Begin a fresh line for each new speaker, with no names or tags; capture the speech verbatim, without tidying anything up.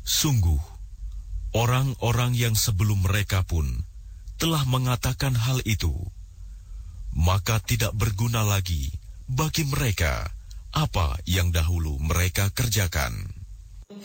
Sungguh, orang-orang yang sebelum mereka pun telah mengatakan hal itu, maka tidak berguna lagi bagi mereka apa yang dahulu mereka kerjakan.